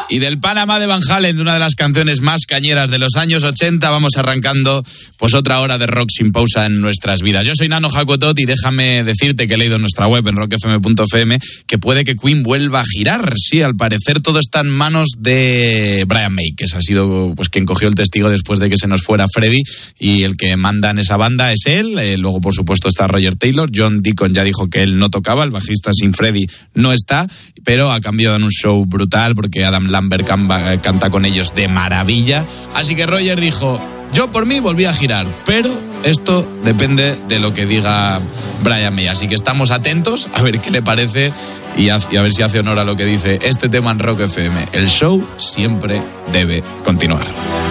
Y del Panamá de Van Halen, de una de las canciones más cañeras de los años 80, vamos arrancando pues otra hora de rock sin pausa en nuestras vidas. Yo soy Nano Jacotot y déjame decirte que he leído en nuestra web, en rockfm.fm, que puede que Queen vuelva a girar. Sí, al parecer todo está en manos de Brian May, que ha sido pues quien cogió el testigo después de que se nos fuera Freddie, y el que manda en esa banda es él. Luego, por supuesto, está Roger Taylor. John Deacon ya dijo que él no tocaba, el bajista sin Freddie no está, pero a cambio dan un show brutal porque Adam Lambert canta con ellos de maravilla. Así que Roger dijo: yo por mí volví a girar, pero esto depende de lo que diga Brian May. Así que estamos atentos a ver qué le parece y a ver si hace honor a lo que dice este tema en Rock FM. El show siempre debe continuar.